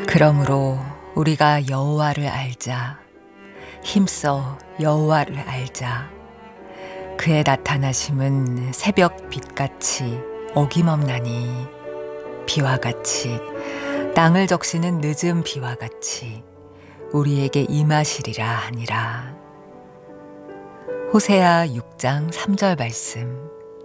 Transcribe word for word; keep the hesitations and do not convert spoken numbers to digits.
그러므로 우리가 여호와를 알자. 힘써 여호와를 알자. 그의 나타나심은 새벽 빛같이 어김없나니 비와 같이 땅을 적시는 늦은 비와 같이 우리에게 임하시리라 하니라. 호세아 육 장 삼 절 말씀.